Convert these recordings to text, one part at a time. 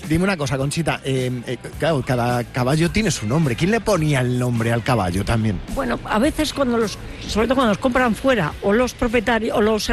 Dime una cosa, Conchita, claro, cada caballo tiene su nombre. ¿Quién le ponía el nombre al caballo también? Bueno, a veces sobre todo cuando los compran fuera, o los propietarios, o los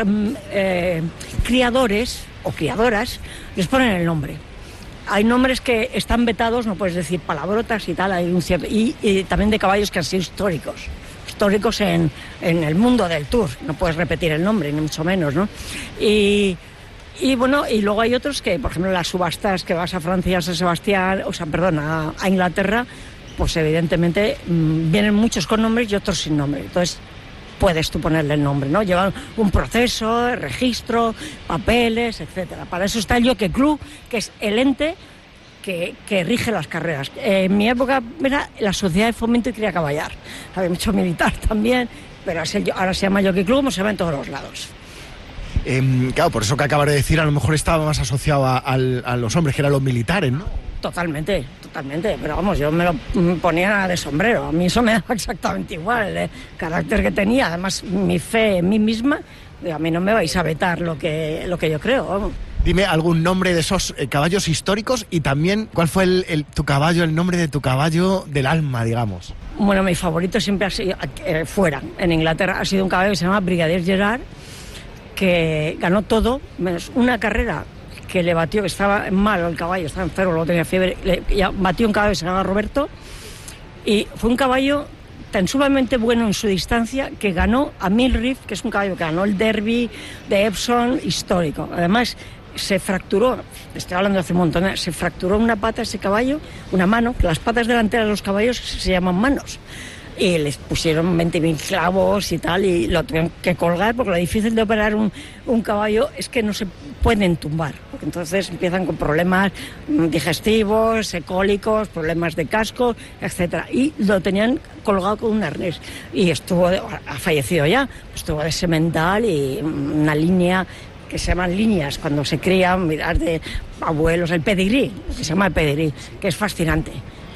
criadores o criadoras, les ponen el nombre. Hay nombres que están vetados, no puedes decir palabrotas y tal, hay un cierto, y también de caballos que han sido históricos en el mundo del tour, no puedes repetir el nombre, ni mucho menos, ¿no? Y bueno, y luego hay otros que, por ejemplo, las subastas que vas a Francia, a San Sebastián, a Inglaterra, pues evidentemente vienen muchos con nombres y otros sin nombre. Entonces puedes tú ponerle el nombre, ¿no? Llevan un proceso, registro, papeles, etcétera. Para eso está el Jockey Club, que es el ente que rige las carreras. En mi época era la Sociedad de Fomento y Cría Caballar. Había mucho militar también, pero ahora se llama Jockey Club, como se llama en todos los lados. Claro, por eso que acabas de decir, a lo mejor estaba más asociado a los hombres, que eran los militares, ¿no? Totalmente, pero vamos, yo me lo ponía de sombrero, a mí eso me daba exactamente igual, el carácter que tenía, además mi fe en mí misma, a mí no me vais a vetar lo que yo creo, vamos. Dime algún nombre de esos caballos históricos y también cuál fue el nombre de tu caballo del alma, digamos. Bueno, mi favorito siempre ha sido, fuera, en Inglaterra, ha sido un caballo que se llama Brigadier Gerard, que ganó todo, menos una carrera que le batió, que estaba malo el caballo, estaba enfermo, luego tenía fiebre, batió un caballo que se llamaba Roberto, y fue un caballo tan sumamente bueno en su distancia que ganó a Milreef, que es un caballo que ganó el Derby de Epsom histórico. Además, se fracturó, estoy hablando de hace un montón, se fracturó una pata ese caballo, una mano, que las patas delanteras de los caballos se llaman manos. Y les pusieron 20.000 clavos y tal, y lo tuvieron que colgar, porque lo difícil de operar un caballo es que no se pueden tumbar, porque entonces empiezan con problemas digestivos, cólicos, problemas de casco, etcétera. Y lo tenían colgado con un arnés. Y ha fallecido ya, estuvo de semental y una línea que se llaman líneas cuando se crían, mirar de abuelos, el pedigrí, que se llama el pedigrí, que es fascinante.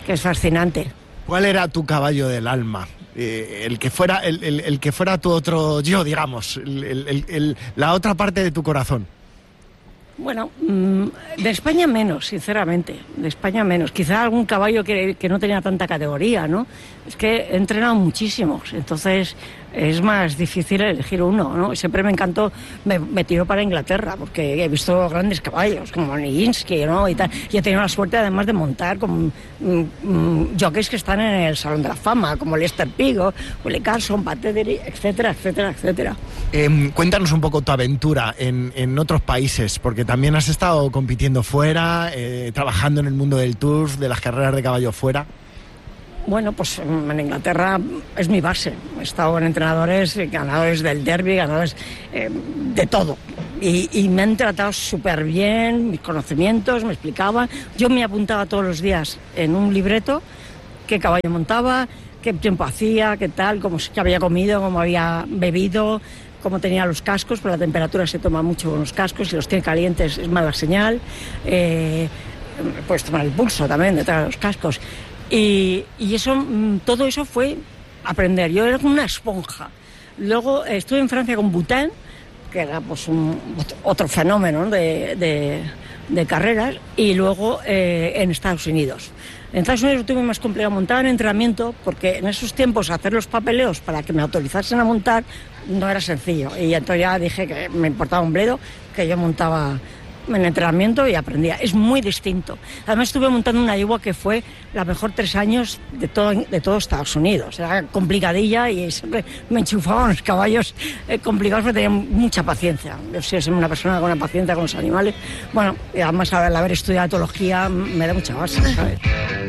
¿Cuál era tu caballo del alma? El que fuera tu otro yo, digamos, la otra parte de tu corazón. Bueno, de España menos, sinceramente, de España menos. Quizá algún caballo que no tenía tanta categoría, ¿no? Es que he entrenado muchísimos, entonces es más difícil elegir uno, ¿no? Siempre me encantó, me tiró para Inglaterra, porque he visto grandes caballos, como Nijinsky, ¿no? Y tal. Y he tenido la suerte, además, de montar con jockeys que están en el Salón de la Fama, como Lester Piggott, Willie Carson, Pat Teddery, etcétera, etcétera, etcétera. Cuéntanos un poco tu aventura en otros países, porque también has estado compitiendo fuera, trabajando en el mundo del tour, de las carreras de caballo fuera. Bueno, pues en Inglaterra es mi base. He estado en entrenadores, ganadores del Derby, ganadores de todo. Y me han tratado súper bien, mis conocimientos, me explicaban. Yo me apuntaba todos los días en un libreto qué caballo montaba, qué tiempo hacía, qué tal, qué había comido, cómo había bebido, cómo tenía los cascos, porque la temperatura se toma mucho con los cascos, si los tiene calientes es mala señal. Puedes tomar el pulso también detrás de los cascos. Y eso, todo eso fue aprender. Yo era como una esponja. Luego estuve en Francia con Boutin, que era pues otro fenómeno, ¿no? de carreras, y luego en Estados Unidos. En Estados Unidos tuve más complicado montar en entrenamiento, porque en esos tiempos hacer los papeleos para que me autorizasen a montar no era sencillo. Y entonces ya dije que me importaba un bledo, que yo montaba en entrenamiento y aprendía. Es muy distinto. Además estuve montando una yegua que fue la mejor 3 años de todo Estados Unidos. Era complicadilla y siempre me enchufaban los caballos complicados, porque tenía mucha paciencia. Yo soy una persona con una paciencia con los animales. Bueno, y además al haber estudiado etología me da mucha base, ¿sabes?